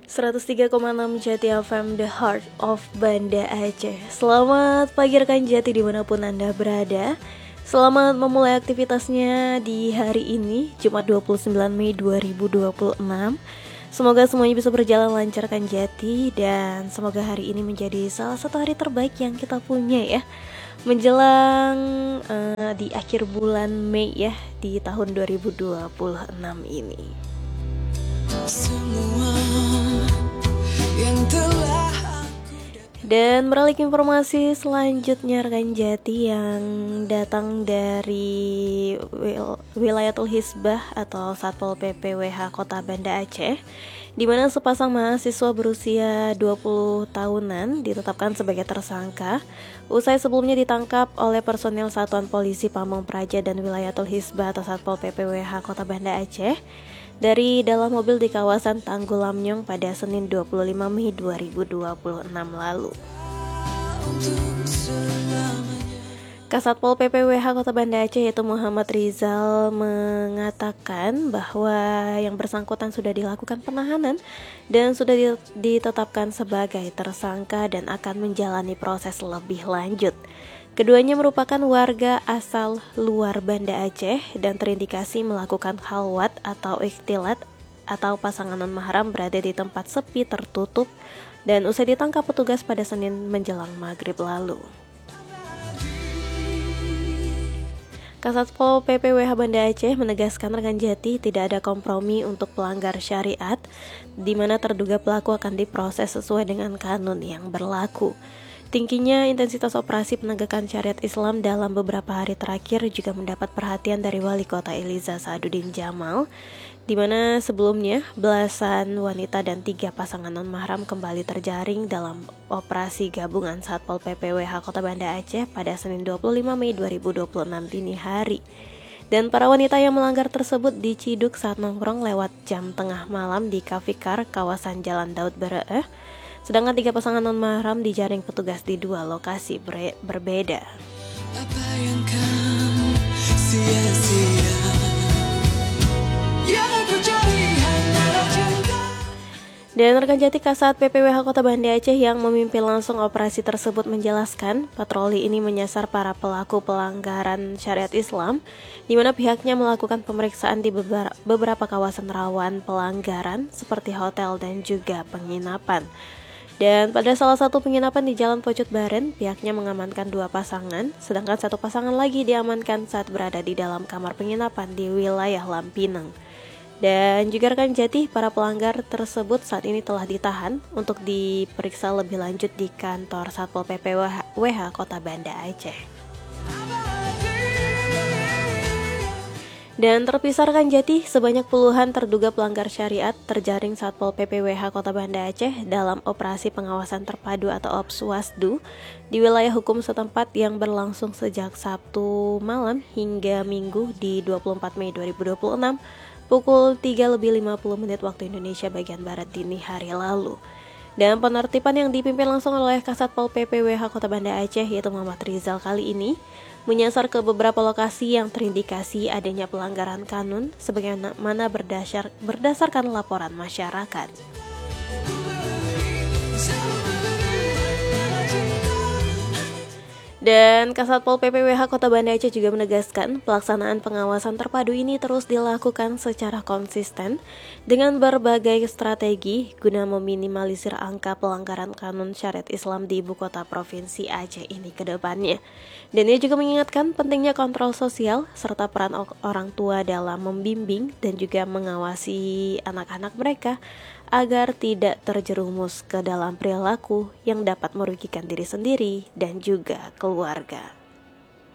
103,6 Jati FM, The Heart of Banda Aceh. Selamat pagi rekan Jati dimanapun Anda berada. Selamat memulai aktivitasnya di hari ini, Jumat 29 Mei 2026. Semoga semuanya bisa berjalan lancar rekan Jati. Dan semoga hari ini menjadi salah satu hari terbaik yang kita punya ya, menjelang di akhir bulan Mei ya, di tahun 2026 ini. Semua yang telah dan beralih ke informasi selanjutnya rekan Jati yang datang dari Wilayatul Hisbah atau Satpol PP WH Kota Banda Aceh, di mana sepasang mahasiswa berusia 20 tahunan ditetapkan sebagai tersangka usai sebelumnya ditangkap oleh personel Satuan Polisi Pamong Praja dan Wilayatul Hisbah atau Satpol PP WH Kota Banda Aceh dari dalam mobil di kawasan Tanggul Lamnyong pada Senin 25 Mei 2026 lalu. Kasatpol PP WH Kota Banda Aceh yaitu Muhammad Rizal mengatakan bahwa yang bersangkutan sudah dilakukan penahanan dan sudah ditetapkan sebagai tersangka dan akan menjalani proses lebih lanjut. Keduanya merupakan warga asal luar Banda Aceh dan terindikasi melakukan khalwat atau ikhtilat atau pasangan non-mahram berada di tempat sepi tertutup dan usai ditangkap petugas pada Senin menjelang maghrib lalu. Kasatpol PP WH Banda Aceh menegaskan rekan Jati tidak ada kompromi untuk pelanggar syariat, di mana terduga pelaku akan diproses sesuai dengan kanun yang berlaku. Tingginya intensitas operasi penegakan syariat Islam dalam beberapa hari terakhir juga mendapat perhatian dari Wali Kota Eliza Sa'aduddin Jamal, di mana sebelumnya belasan wanita dan 3 pasangan non-mahram kembali terjaring dalam operasi gabungan Satpol PP WH Kota Banda Aceh pada Senin 25 Mei 2026 dini hari. Dan para wanita yang melanggar tersebut diciduk saat nongkrong lewat jam tengah malam di Cafe Car kawasan Jalan Daud Bereeh. Sedangkan 3 pasangan non-mahram dijaring petugas di 2 lokasi berbeda. Apa yang kau sia-sia, yang aku cari hanyalah cinta. Dan rekan Jati Kasat PPWH Kota Banda Aceh yang memimpin langsung operasi tersebut menjelaskan, patroli ini menyasar para pelaku pelanggaran syariat Islam, di mana pihaknya melakukan pemeriksaan di beberapa kawasan rawan pelanggaran seperti hotel dan juga penginapan. Dan pada salah satu penginapan di Jalan Pocut Baren, pihaknya mengamankan 2 pasangan, sedangkan 1 pasangan lagi diamankan saat berada di dalam kamar penginapan di wilayah Lampinang. Dan juga rekan Jati, para pelanggar tersebut saat ini telah ditahan untuk diperiksa lebih lanjut di kantor Satpol PP WH Kota Banda Aceh. Dan terpisah rekan Jati, sebanyak puluhan terduga pelanggar syariat terjaring Satpol PP WH Kota Banda Aceh dalam operasi pengawasan terpadu atau OPSWASDU di wilayah hukum setempat yang berlangsung sejak Sabtu malam hingga Minggu di 24 Mei 2026 pukul 3:50 waktu Indonesia bagian Barat dini hari lalu. Dan penertiban yang dipimpin langsung oleh Kasatpol PP WH Kota Banda Aceh yaitu Muhammad Rizal kali ini menyasar ke beberapa lokasi yang terindikasi adanya pelanggaran kanun sebagaimana berdasarkan laporan masyarakat. Dan Kasatpol PP WH Kota Banda Aceh juga menegaskan pelaksanaan pengawasan terpadu ini terus dilakukan secara konsisten dengan berbagai strategi guna meminimalisir angka pelanggaran kanun syariat Islam di ibu kota provinsi Aceh ini ke depannya. Dan ia juga mengingatkan pentingnya kontrol sosial serta peran orang tua dalam membimbing dan juga mengawasi anak-anak mereka agar tidak terjerumus ke dalam perilaku yang dapat merugikan diri sendiri dan juga keluarga.